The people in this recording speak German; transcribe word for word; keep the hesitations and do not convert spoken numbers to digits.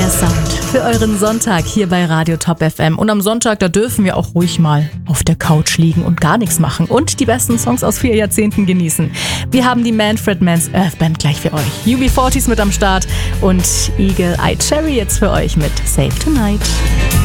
Der Sound für euren Sonntag hier bei Radio Top F M. Und am Sonntag, da dürfen wir auch ruhig mal auf der Couch liegen und gar nichts machen und die besten Songs aus vier Jahrzehnten genießen. Wir haben die Manfred Mann's Earth Band gleich für euch. U B vierzig mit am Start und Eagle Eye Cherry jetzt für euch mit Save Tonight.